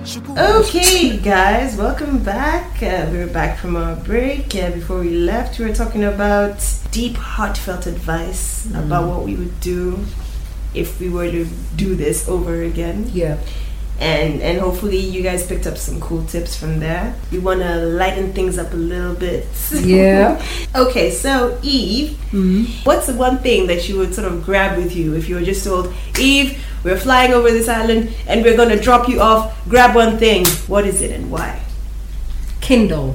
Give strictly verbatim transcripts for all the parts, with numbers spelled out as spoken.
Okay, guys, welcome back. Uh, we're back from our break. Uh, before we left, we were talking about deep, heartfelt advice mm. about what we would do if we were to do this over again. Yeah. And and hopefully you guys picked up some cool tips from there. We want to lighten things up a little bit. Yeah. Okay, so Eve, mm-hmm. what's the one thing that you would sort of grab with you if you were just told, Eve, we're flying over this island and we're going to drop you off. Grab one thing. What is it and why? Kindle.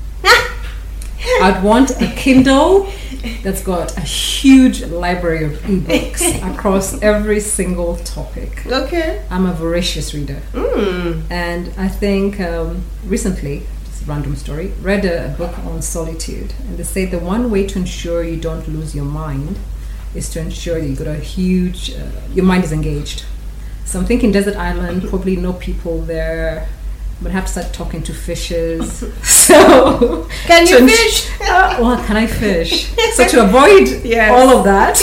I'd want a Kindle that's got a huge library of ebooks across every single topic. Okay. I'm a voracious reader. Mm. And I think um, recently, just a random story, read a, a book on solitude. And they say the one way to ensure you don't lose your mind is to ensure that you've got a huge, uh, your mind is engaged. So I'm thinking desert island, probably no people there. But I have to start talking to fishes. So can you fish? Uh, well, can I fish? So to avoid yes. all of that,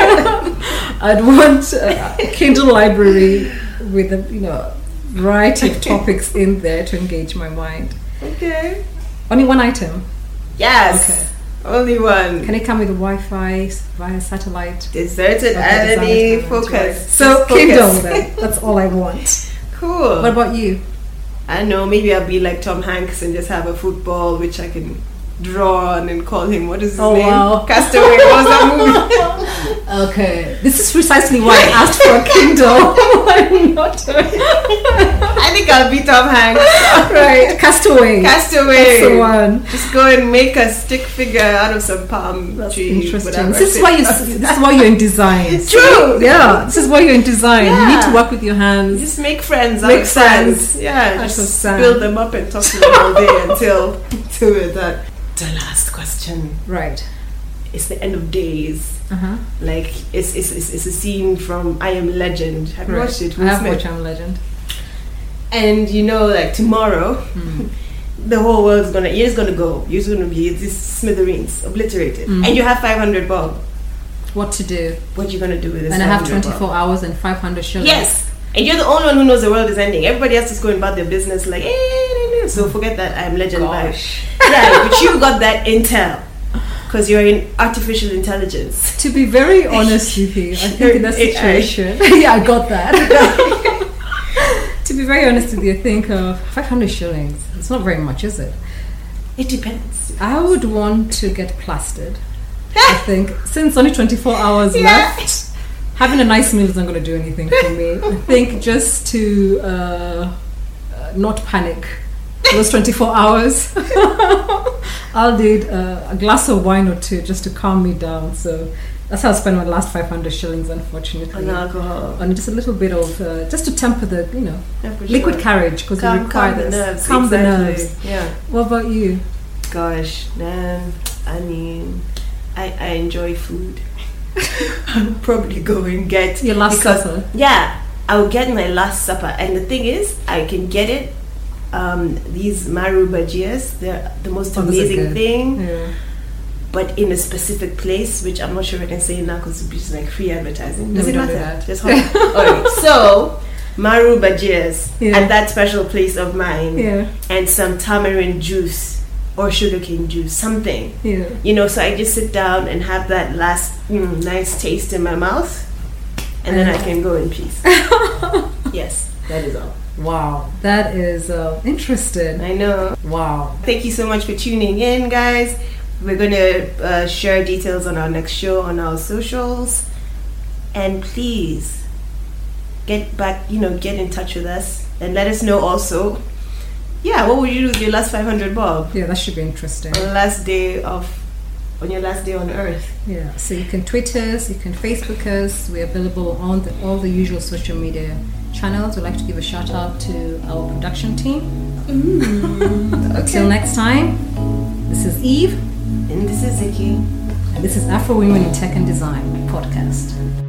I'd want a Kindle library with a you know variety of topics in there to engage my mind. Okay. Only one item. Yes. Okay. Only one. Can it come with Wi-Fi via satellite? Deserted island focus. So Kindle then. That's all I want. Cool. What about you? I don't know, maybe I'll be like Tom Hanks and just have a football which I can draw on and call him, what is his oh, name? Wow. Castaway. What was that movie? Okay. This is precisely why I asked for a Kindle. I'm not I think I'll be Tom Hanks. Right. Castaway. Castaway. That's the one. Just go and make a stick figure out of some palm That's tree. Interesting. This is why you this is why you're in design. True. Yeah. This is why you're in design. Yeah. You need to work with your hands. Just make friends. Make out of friends. friends. Yeah. Out just of build them up and talk to them all day until until we're done. The last question. Right. It's the end of days. Uh-huh. Like it's it's it's, it's a scene from I Am Legend. Have you right. watched it? I have watched I Am Legend. And you know, like tomorrow, mm. the whole world's gonna you're just gonna go. You're just gonna be this smithereens, obliterated, mm. and you have five hundred bob. What to do? What you gonna do with this? And I have twenty-four hours and five hundred shillings. Yes, and you're the only one who knows the world is ending. Everybody else is going about their business, like, eh, so forget that I Am Legend Gosh. vibe. Yeah, but you got that intel. Because you're in artificial intelligence. To be very honest with you, I think in that situation, yeah, I got that. To be very honest with you, I think uh, five hundred shillings. It's not very much, is it? It depends. I would want to get plastered. I think since only twenty-four hours yeah. left, having a nice meal isn't going to do anything for me. I think just to uh, uh, not panic those twenty-four hours. I'll need uh, a glass of wine or two just to calm me down. So that's how I spent my last five hundred shillings, unfortunately. On alcohol. On just a little bit of, uh, just to temper the, you know, yeah, liquid sure. carriage, because we require calm this. The nerves. Calm exactly. the nerves. Yeah. What about you? Gosh, man, I mean, I, I enjoy food. I'll probably go and get... Your last because, supper? Yeah, I'll get my last supper. And the thing is, I can get it. Um, these maru bhajias, they're the most oh, amazing thing, yeah. but in a specific place, which I'm not sure I can say now because it's just like free advertising. Does no, it matter? Do that. Just hold on. Alright, so maru bhajias yeah. at that special place of mine, yeah. and some tamarind juice or sugarcane juice, something. Yeah. You know, so I just sit down and have that last mm, nice taste in my mouth, and then I can go in peace. Yes, that is all. Wow, that is uh, interesting. I know. Wow. Thank you so much for tuning in, guys. We're going to uh, share details on our next show on our socials. And please get back, you know, get in touch with us and let us know also. Yeah, what would you do with your last five hundred bob? Yeah, that should be interesting. On the last day of, on your last day on earth. Yeah, so you can tweet us, you can Facebook us. We're available on the, all the usual social media channels. We'd like to give a shout out to our production team. Mm, okay. Until next time, this is Eve. And this is Ziki. And this is Afro Women in Tech and Design podcast.